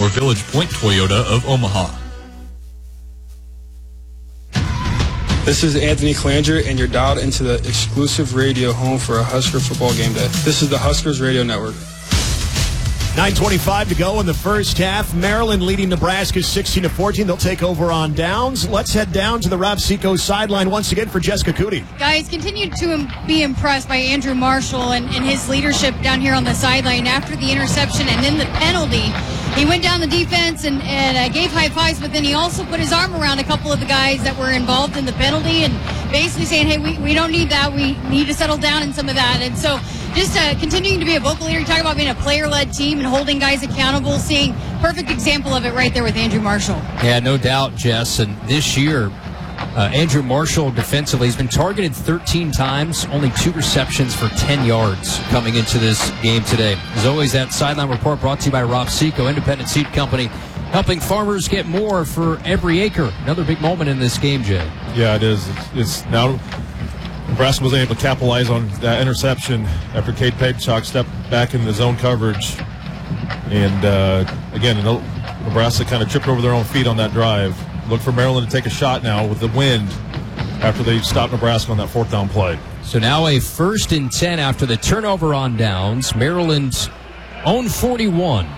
or Village Point Toyota of Omaha. This is Anthony Klanger, and you're dialed into the exclusive radio home for a Husker football game day. This is the Huskers Radio Network. 9:25 to go in the first half. Maryland leading Nebraska 16-14. They'll take over on downs. Let's head down to the Rob Seco sideline once again for Jessica Cootie. Guys, continue to be impressed by Andrew Marshall and his leadership down here on the sideline after the interception and then the penalty. He went down the defense and gave high fives, but then he also put his arm around a couple of the guys that were involved in the penalty and basically saying, hey, we don't need that. We need to settle down in some of that. And so just continuing to be a vocal leader. You talk about being a player-led team and holding guys accountable, seeing perfect example of it right there with Andrew Marshall. Yeah, no doubt, Jess. And this year, Andrew Marshall defensively has been targeted 13 times, only 2 receptions for 10 yards coming into this game today. As always, that sideline report brought to you by Rob Seco, Independent Seed Company, helping farmers get more for every acre. Another big moment in this game, Jay. Yeah, it is. It's now Nebraska was able to capitalize on that interception after Cade Pagechuk stepped back in the zone coverage. And, again, Nebraska kind of tripped over their own feet on that drive. Look for Maryland to take a shot now with the wind after they stopped Nebraska on that 4th down play. So now a 1st and 10 after the turnover on downs. Maryland's own 41.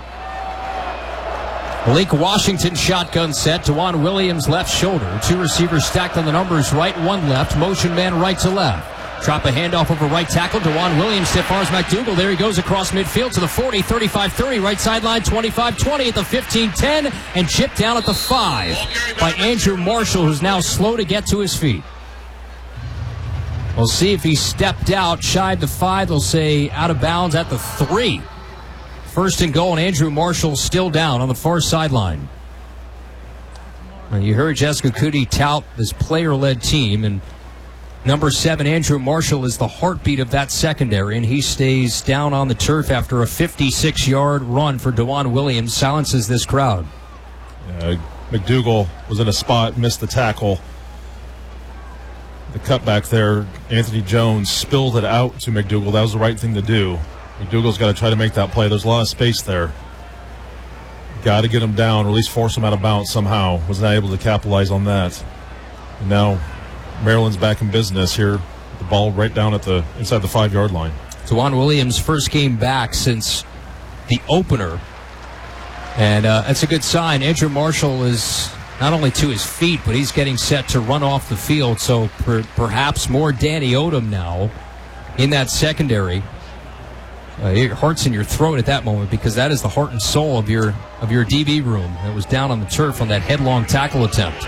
Lake Washington shotgun set. DeJuan Williams left shoulder. 2 receivers stacked on the numbers right, 1 left. Motion man right to left. Drop a handoff over right tackle. DeJuan Williams stiff arms McDougal. There he goes across midfield to the 40, 35-30. Right sideline, 25-20 at the 15-10. And chipped down at the 5 by Andrew Marshall, who's now slow to get to his feet. We'll see if he stepped out. Shied the 5. They'll say out of bounds at the 3. 1st and goal, and Andrew Marshall still down on the far sideline. You heard Jessica Cootie tout this player-led team, and number 7, Andrew Marshall, is the heartbeat of that secondary, and he stays down on the turf after a 56-yard run for DeJuan Williams. Silences this crowd. McDougal was in a spot, missed the tackle. The cutback there, Anthony Jones spilled it out to McDougal. That was the right thing to do. McDougal's got to try to make that play. There's a lot of space there. Got to get him down, or at least force him out of bounds somehow. Was not able to capitalize on that. And now Maryland's back in business here. The ball right down at the inside the 5-yard line. DeJuan Williams' first game back since the opener. And that's a good sign. Andrew Marshall is not only to his feet, but he's getting set to run off the field. So perhaps more Danny Odom now in that secondary. Your heart's in your throat at that moment, because that is the heart and soul of your DB room that was down on the turf on that headlong tackle attempt.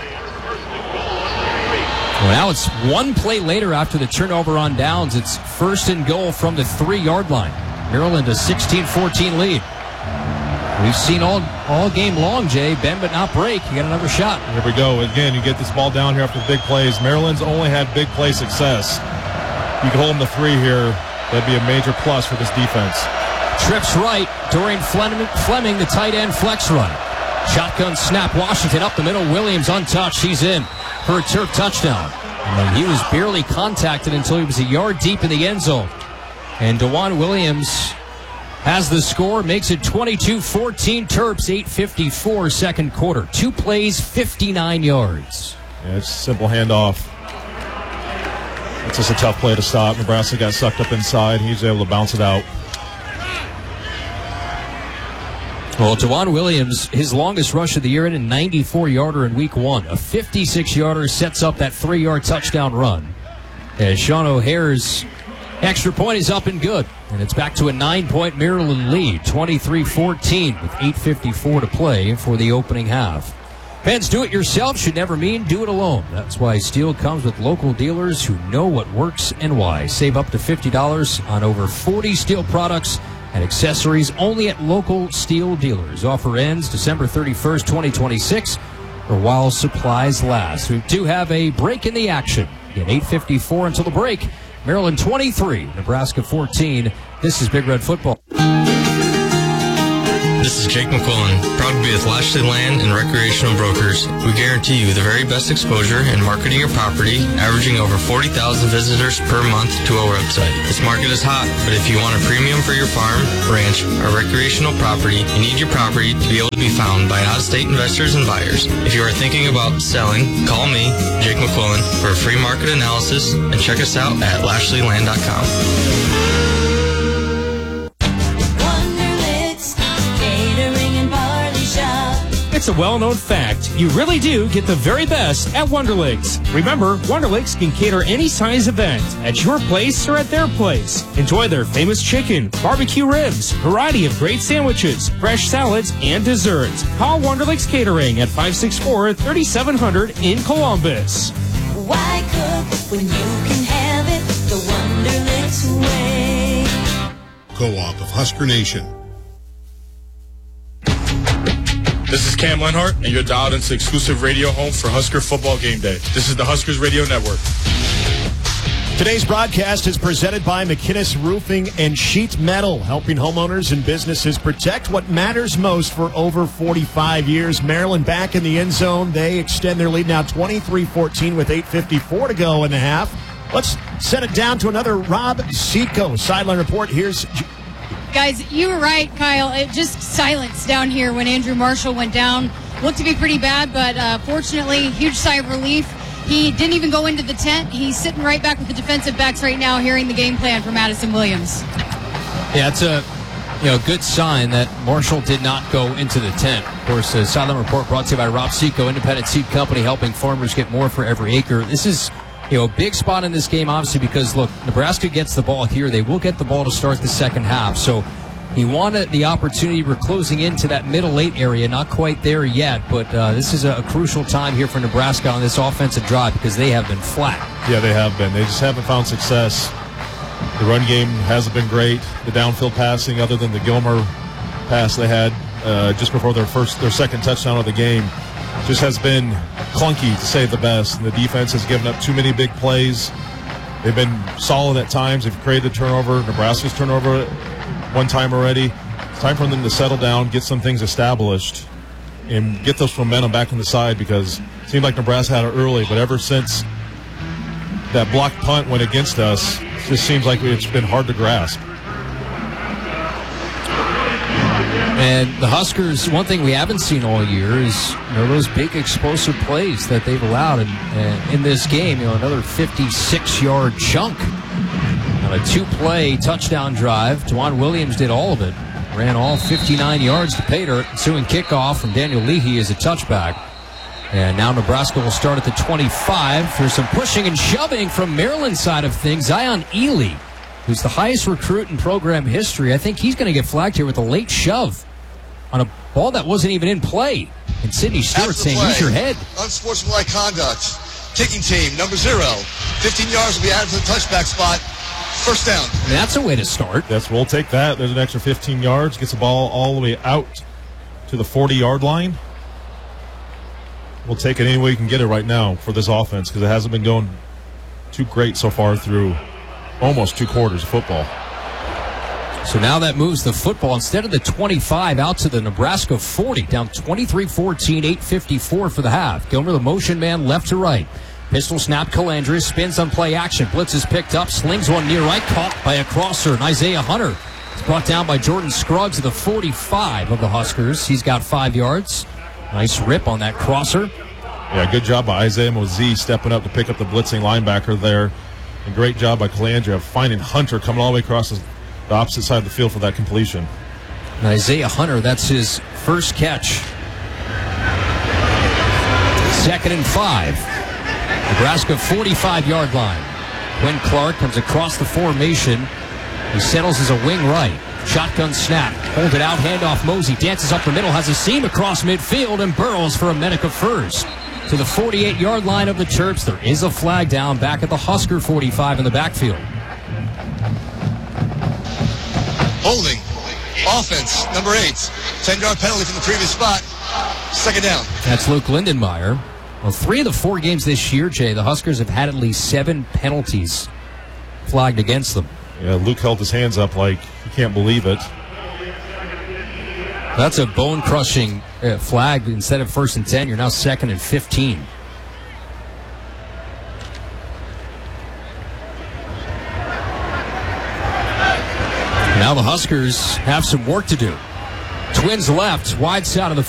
Well, now it's 1 play later after the turnover on downs. It's 1st and goal from the 3-yard line. Maryland a 16-14 lead. We've seen all game long, Jay. Bend but not break. You got another shot. Here we go. Again, you get this ball down here after the big plays. Maryland's only had big play success. You can hold them to 3 here. That'd be a major plus for this defense. Trips right. Dorian Fleming, the tight end, flex run. Shotgun snap. Washington up the middle. Williams untouched. He's in for a turf touchdown. And he was barely contacted until he was a yard deep in the end zone. And DeJuan Williams has the score, makes it 22-14 Terps, 8:54 second quarter. 2 plays, 59 yards. Yeah, it's a simple handoff. It's just a tough play to stop. Nebraska got sucked up inside. He's able to bounce it out. Well, DeJuan Williams, his longest rush of the year, in a 94-yarder in week 1. A 56-yarder sets up that 3-yard touchdown run. As Sean O'Hare's extra point is up and good. And it's back to a 9-point Maryland lead, 23-14 with 8:54 to play for the opening half. Fans, do it yourself should never mean do it alone. That's why Steel comes with local dealers who know what works and why. Save up to $50 on over 40 Steel products and accessories only at local Steel dealers. Offer ends December 31st, 2026, or while supplies last. We do have a break in the action. At 8:54 until the break. Maryland 23, Nebraska 14. This is Big Red Football. This is Jake McQuillan, proud to be with Lashley Land and Recreational Brokers. We guarantee you the very best exposure in marketing your property, averaging over 40,000 visitors per month to our website. This market is hot, but if you want a premium for your farm, ranch, or recreational property, you need your property to be able to be found by out-of-state investors and buyers. If you are thinking about selling, call me, Jake McQuillan, for a free market analysis, and check us out at LashleyLand.com. It's a well-known fact. You really do get the very best at Wonderlicks. Remember, Wonderlicks can cater any size event at your place or at their place. Enjoy their famous chicken, barbecue ribs, variety of great sandwiches, fresh salads, and desserts. Call Wonderlicks Catering at 564-3700 in Columbus. Why cook when you can have it the Wonderlicks way? Co-op of Husker Nation. This is Cam Lenhart, and you're dialed into exclusive radio home for Husker Football Game Day. This is the Huskers Radio Network. Today's broadcast is presented by McInnes Roofing and Sheet Metal, helping homeowners and businesses protect what matters most for over 45 years. Maryland back in the end zone. They extend their lead now 23-14 with 8:54 to go in the half. Let's set it down to another Rob Seco sideline report. Here's... Guys, you were right, Kyle. It just silence down here when Andrew Marshall went down. Looked to be pretty bad, but fortunately, huge sigh of relief. He didn't even go into the tent. He's sitting right back with the defensive backs right now, hearing the game plan for Madison Williams. Yeah, it's a good sign that Marshall did not go into the tent. Of course, the sideline report brought to you by Rob Seco, independent seed company, helping farmers get more for every acre. This is a big spot in this game, obviously, because, look, Nebraska gets the ball here. They will get the ball to start the second half. So he wanted the opportunity. We're closing into that middle late area. Not quite there yet, but this is a crucial time here for Nebraska on this offensive drive because they have been flat. Yeah, they have been. They just haven't found success. The run game hasn't been great. The downfield passing, other than the Gilmer pass they had just before their second touchdown of the game, just has been clunky, to say the best. And the defense has given up too many big plays. They've been solid at times. They've created a turnover. Nebraska's turnover one time already. It's time for them to settle down, get some things established, and get those momentum back on the side, because it seemed like Nebraska had it early, but ever since that blocked punt went against us, it just seems like it's been hard to grasp. And the Huskers, one thing we haven't seen all year is those big explosive plays that they've allowed. And in this game, another 56-yard chunk on a two-play touchdown drive. Dewan Williams did all of it. Ran all 59 yards to pay dirt. Ensuing kickoff from Daniel Leahy is a touchback. And now Nebraska will start at the 25. There's some pushing and shoving from Maryland's side of things. Zion Ely, who's the highest recruit in program history, I think he's going to get flagged here with a late shove on a ball that wasn't even in play. And Sidney Stewart saying, use your head. Unsportsmanlike conduct. Kicking team, number 0. 15 yards will be added to the touchback spot. First down. And that's a way to start. We'll take that. There's an extra 15 yards. Gets the ball all the way out to the 40-yard line. We'll take it any way we can get it right now for this offense, because it hasn't been going too great so far through almost 2 quarters of football. So now that moves the football instead of the 25 out to the Nebraska 40, down 23-14, 8:54 for the half. Gilmer, the motion man, left to right. Pistol snap, Calandria spins on play action. Blitz is picked up, slings one near right, caught by a crosser. And Isaiah Hunter is brought down by Jordan Scruggs at the 45 of the Huskers. He's got 5 yards. Nice rip on that crosser. Yeah, good job by Isaiah Mozee stepping up to pick up the blitzing linebacker there. And great job by Calandria finding Hunter coming all the way across the opposite side of the field for that completion. And Isaiah Hunter, that's his first catch. 2nd and 5. Nebraska 45-yard line. Quinn Clark comes across the formation. He settles as a wing right. Shotgun snap. Hold it out. Handoff. Mosey dances up the middle. Has a seam across midfield and burrows for a Medica first. To the 48-yard line of the Terps. There is a flag down back at the Husker 45 in the backfield. Holding. Offense, number 8. 10-yard penalty from the previous spot. 2nd down. That's Luke Lindenmeyer. Well, 3 of the 4 games this year, Jay, the Huskers have had at least 7 penalties flagged against them. Yeah, Luke held his hands up like he can't believe it. That's a bone-crushing flag. Instead of 1st and 10, you're now 2nd and 15. Now the Huskers have some work to do. Twins left, wide side of the